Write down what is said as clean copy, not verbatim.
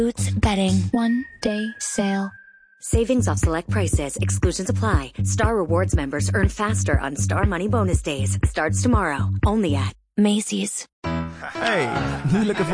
Boots Bedding. One-day sale. Savings off select prices. Exclusions apply. Star Rewards members earn faster on Star Money Bonus Days. Starts tomorrow. Only at Macy's. Hey, nu looking for